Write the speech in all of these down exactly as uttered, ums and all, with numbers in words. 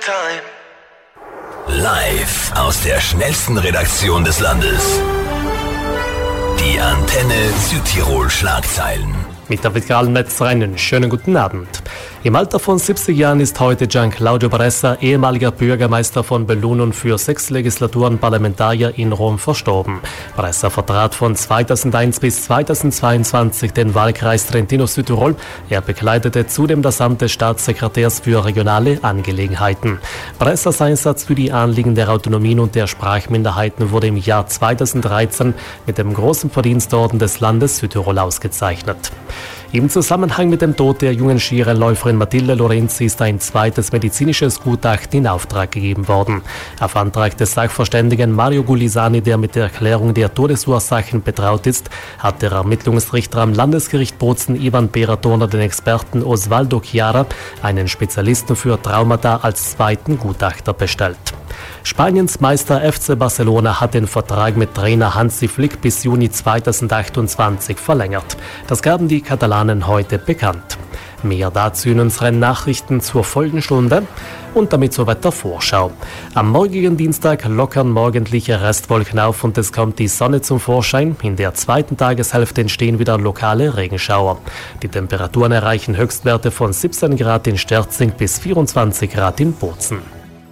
Live aus der schnellsten Redaktion des Landes. Die Antenne Südtirol Schlagzeilen. Mit David Gralnetz einen schönen guten Abend. Im Alter von siebzig Jahren ist heute Gian Claudio Bressa, ehemaliger Bürgermeister von Belluno und für sechs Legislaturen Parlamentarier in Rom, verstorben. Bressa vertrat von zweitausendeins bis zweitausendzweiundzwanzig den Wahlkreis Trentino-Südtirol. Er bekleidete zudem das Amt des Staatssekretärs für regionale Angelegenheiten. Bressas Einsatz für die Anliegen der Autonomien und der Sprachminderheiten wurde im Jahr zweitausenddreizehn mit dem Großen Verdienstorden des Landes Südtirol ausgezeichnet. Im Zusammenhang mit dem Tod der jungen Skirennläuferin Matilde Lorenzi ist ein zweites medizinisches Gutachten in Auftrag gegeben worden. Auf Antrag des Sachverständigen Mario Gulisani, der mit der Erklärung der Todesursachen betraut ist, hat der Ermittlungsrichter am Landesgericht Bozen Ivan Beraton den Experten Osvaldo Chiara, einen Spezialisten für Traumata, als zweiten Gutachter bestellt. Spaniens Meister F C Barcelona hat den Vertrag mit Trainer Hansi Flick bis Juni zweitausendachtundzwanzig verlängert. Das gaben die Katalanen heute bekannt. Mehr dazu in unseren Nachrichten zur folgenden Stunde und damit soweit der Vorschau. Am morgigen Dienstag lockern morgendliche Restwolken auf und es kommt die Sonne zum Vorschein. In der zweiten Tageshälfte entstehen wieder lokale Regenschauer. Die Temperaturen erreichen Höchstwerte von siebzehn Grad in Sterzing bis vierundzwanzig Grad in Bozen.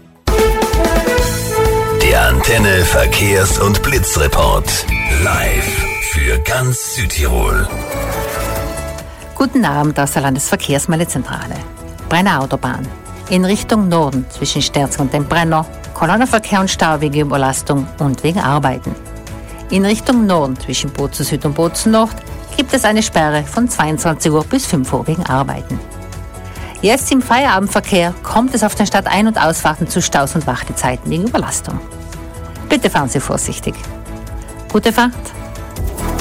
Der Antenne Verkehrs- und Blitzreport. Live für ganz Südtirol. Guten Abend aus der Landesverkehrsmeldezentrale. Brenner Autobahn. In Richtung Norden zwischen Sterzing und dem Brenner. Kolonnenverkehr und Stau wegen Überlastung und wegen Arbeiten. In Richtung Norden zwischen Bozen Süd und Bozen Nord gibt es eine Sperre von zweiundzwanzig Uhr bis fünf Uhr wegen Arbeiten. Jetzt im Feierabendverkehr kommt es auf den Stadtein- und Ausfahrten zu Staus und Wartezeiten wegen Überlastung. Bitte fahren Sie vorsichtig. Gute Fahrt!